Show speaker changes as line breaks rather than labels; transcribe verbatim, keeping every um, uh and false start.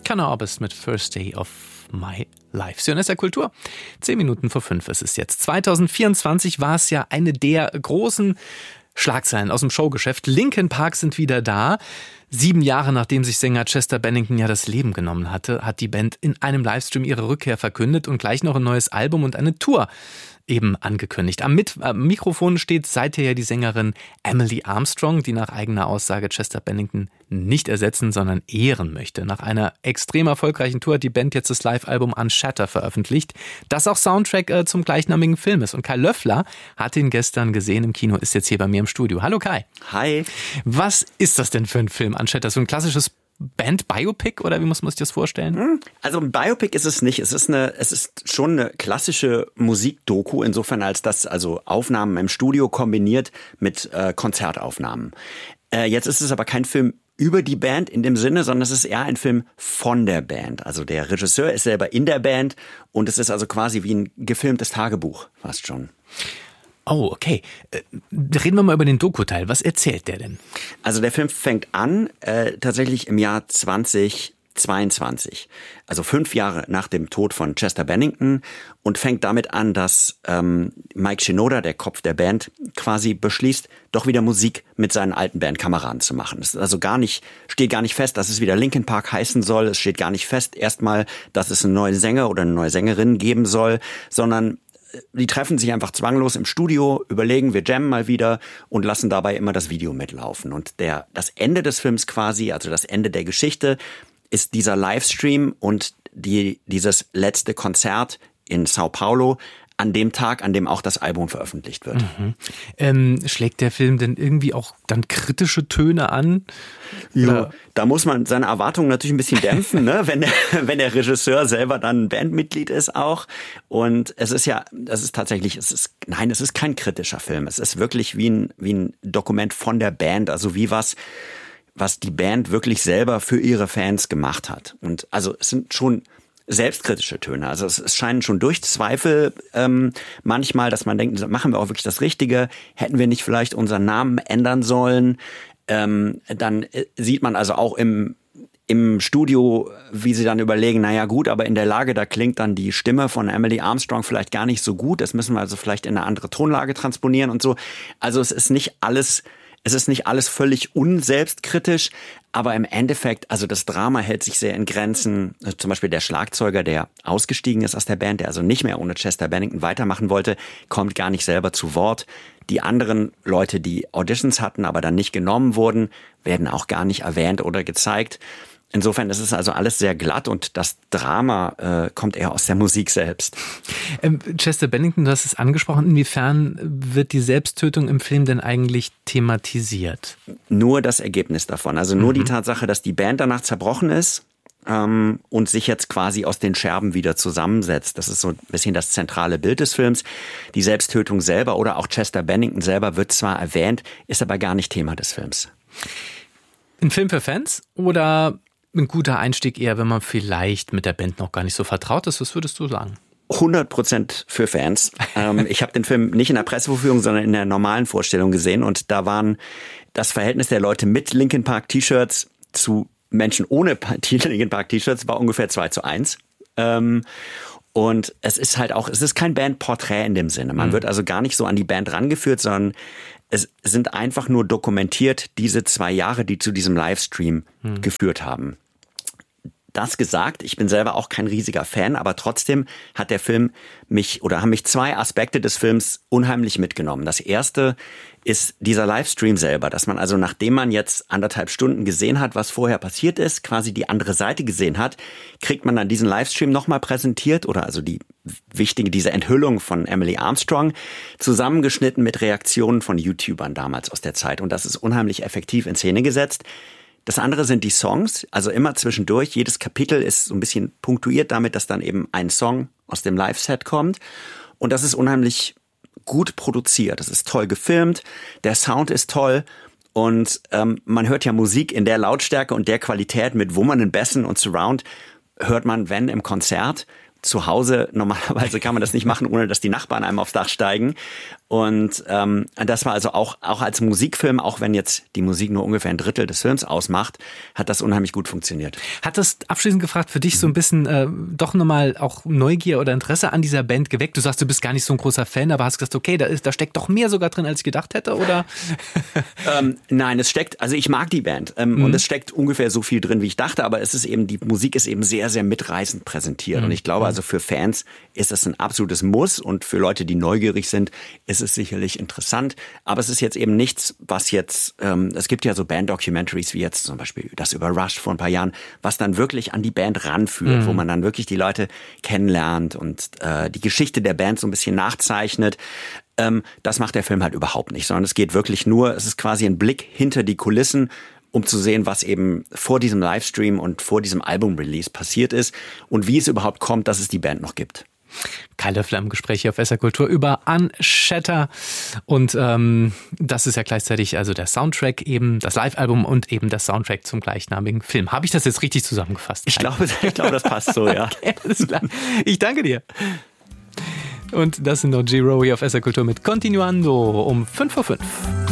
Conor Oberst mit First Day of My Life. Sie hören S R Kultur. Zehn Minuten vor fünf ist es jetzt. zwanzig vierundzwanzig war es ja eine der großen Schlagzeilen aus dem Showgeschäft. Linkin Park sind wieder da. Sieben Jahre nachdem sich Sänger Chester Bennington ja das Leben genommen hatte, hat die Band in einem Livestream ihre Rückkehr verkündet und gleich noch ein neues Album und eine Tour eben angekündigt. Am, Mit- am Mikrofon steht seither ja die Sängerin Emily Armstrong, die nach eigener Aussage Chester Bennington nicht ersetzen, sondern ehren möchte. Nach einer extrem erfolgreichen Tour hat die Band jetzt das Live-Album Unshatter veröffentlicht, das auch Soundtrack äh, zum gleichnamigen Film ist. Und Kai Löffler hat ihn gestern gesehen im Kino, ist jetzt hier bei mir im Studio. Hallo Kai.
Hi.
Was ist das denn für ein Film, Unshatter? So ein klassisches Band-Biopic oder wie muss man sich das vorstellen?
Also ein Biopic ist es nicht. Es ist eine, es ist schon eine klassische Musikdoku, insofern als das also Aufnahmen im Studio kombiniert mit äh, Konzertaufnahmen. Äh, jetzt ist es aber kein Film über die Band in dem Sinne, sondern es ist eher ein Film von der Band. Also der Regisseur ist selber in der Band und es ist also quasi wie ein gefilmtes Tagebuch, fast schon.
Oh, okay. Äh, reden wir mal über den Doku-Teil. Was erzählt der denn?
Also der Film fängt an äh, tatsächlich im Jahr zweitausendzweiundzwanzig, also fünf Jahre nach dem Tod von Chester Bennington und fängt damit an, dass ähm, Mike Shinoda, der Kopf der Band, quasi beschließt, doch wieder Musik mit seinen alten Bandkameraden zu machen. Es ist also gar nicht, steht gar nicht fest, dass es wieder Linkin Park heißen soll. Es steht gar nicht fest, erstmal, dass es einen neuen Sänger oder eine neue Sängerin geben soll, sondern die treffen sich einfach zwanglos im Studio, überlegen, wir jammen mal wieder und lassen dabei immer das Video mitlaufen. Und der, das Ende des Films quasi, also das Ende der Geschichte, ist dieser Livestream und die, dieses letzte Konzert in Sao Paulo an dem Tag, an dem auch das Album veröffentlicht wird.
Mhm. Ähm, schlägt der Film denn irgendwie auch dann kritische Töne an?
Ja, da muss man seine Erwartungen natürlich ein bisschen dämpfen, ne? wenn, der, wenn der Regisseur selber dann Bandmitglied ist auch. Und es ist ja, es ist tatsächlich, es ist, nein, es ist kein kritischer Film. Es ist wirklich wie ein, wie ein Dokument von der Band, also wie was, was die Band wirklich selber für ihre Fans gemacht hat. Und also es sind schon selbstkritische Töne. Also es, es scheinen schon durch Zweifel ähm, manchmal, dass man denkt, machen wir auch wirklich das Richtige? Hätten wir nicht vielleicht unseren Namen ändern sollen? Ähm, dann sieht man also auch im im Studio, wie sie dann überlegen, naja gut, aber in der Lage, da klingt dann die Stimme von Emily Armstrong vielleicht gar nicht so gut. Das müssen wir also vielleicht in eine andere Tonlage transponieren und so. Also es ist nicht alles Es ist nicht alles völlig unselbstkritisch, aber im Endeffekt, also das Drama hält sich sehr in Grenzen. Zum Beispiel der Schlagzeuger, der ausgestiegen ist aus der Band, der also nicht mehr ohne Chester Bennington weitermachen wollte, kommt gar nicht selber zu Wort. Die anderen Leute, die Auditions hatten, aber dann nicht genommen wurden, werden auch gar nicht erwähnt oder gezeigt. Insofern ist es also alles sehr glatt und das Drama äh, kommt eher aus der Musik selbst.
Ähm, Chester Bennington, du hast es angesprochen. Inwiefern wird die Selbsttötung im Film denn eigentlich thematisiert?
Nur das Ergebnis davon. Also nur
Mhm.
die Tatsache, dass die Band danach zerbrochen ist ähm, und sich jetzt quasi aus den Scherben wieder zusammensetzt. Das ist so ein bisschen das zentrale Bild des Films. Die Selbsttötung selber oder auch Chester Bennington selber wird zwar erwähnt, ist aber gar nicht Thema des Films.
Ein Film für Fans oder ein guter Einstieg eher, wenn man vielleicht mit der Band noch gar nicht so vertraut ist? Was würdest du sagen?
hundert Prozent für Fans. ähm, ich habe den Film nicht in der Pressevorführung, sondern in der normalen Vorstellung gesehen und da waren das Verhältnis der Leute mit Linkin Park T-Shirts zu Menschen ohne Linkin Park T-Shirts war ungefähr zwei zu eins. Ähm, und es ist halt auch, es ist kein Bandporträt in dem Sinne. Man mhm. wird also gar nicht so an die Band rangeführt, sondern es sind einfach nur dokumentiert diese zwei Jahre, die zu diesem Livestream mhm. geführt haben. Das gesagt, ich bin selber auch kein riesiger Fan, aber trotzdem hat der Film mich oder haben mich zwei Aspekte des Films unheimlich mitgenommen. Das erste ist dieser Livestream selber, dass man also nachdem man jetzt anderthalb Stunden gesehen hat, was vorher passiert ist, quasi die andere Seite gesehen hat, kriegt man dann diesen Livestream nochmal präsentiert oder also die wichtige, diese Enthüllung von Emily Armstrong zusammengeschnitten mit Reaktionen von YouTubern damals aus der Zeit und das ist unheimlich effektiv in Szene gesetzt. Das andere sind die Songs, also immer zwischendurch. Jedes Kapitel ist so ein bisschen punktuiert damit, dass dann eben ein Song aus dem Live-Set kommt. Und das ist unheimlich gut produziert. Das ist toll gefilmt, der Sound ist toll und ähm, man hört ja Musik in der Lautstärke und der Qualität mit Wummern und Bässen und Surround hört man, wenn im Konzert. Zu Hause, normalerweise kann man das nicht machen, ohne dass die Nachbarn einem aufs Dach steigen. Und ähm, das war also auch, auch als Musikfilm, auch wenn jetzt die Musik nur ungefähr ein Drittel des Films ausmacht, hat das unheimlich gut funktioniert.
Hat das abschließend gefragt für dich so ein bisschen äh, doch nochmal auch Neugier oder Interesse an dieser Band geweckt? Du sagst, du bist gar nicht so ein großer Fan, aber hast gesagt, okay, da, ist, da steckt doch mehr sogar drin, als ich gedacht hätte, oder?
ähm, nein, es steckt, also ich mag die Band ähm, mhm. und es steckt ungefähr so viel drin, wie ich dachte, aber es ist eben, die Musik ist eben sehr, sehr mitreißend präsentiert. Mhm. Und ich glaube also für Fans ist das ein absolutes Muss und für Leute, die neugierig sind, ist es sicherlich interessant, aber es ist jetzt eben nichts, was jetzt, ähm, es gibt ja so Band-Documentaries wie jetzt zum Beispiel das über Rush vor ein paar Jahren, was dann wirklich an die Band ranführt, mhm. wo man dann wirklich die Leute kennenlernt und äh, die Geschichte der Band so ein bisschen nachzeichnet. Ähm, das macht der Film halt überhaupt nicht, sondern es geht wirklich nur, es ist quasi ein Blick hinter die Kulissen, um zu sehen, was eben vor diesem Livestream und vor diesem Album-Release passiert ist und wie es überhaupt kommt, dass es die Band noch gibt.
Kai Löffler im Gespräch hier auf S R Kultur über Unshatter. Und ähm, das ist ja gleichzeitig also der Soundtrack eben, das Live-Album und eben der Soundtrack zum gleichnamigen Film. Habe ich das jetzt richtig zusammengefasst?
Ich glaube, ich glaube, das passt so, ja.
Okay, alles klar. Ich danke dir. Und das sind noch G-Row hier auf S R Kultur mit Continuando um fünf vor fünf.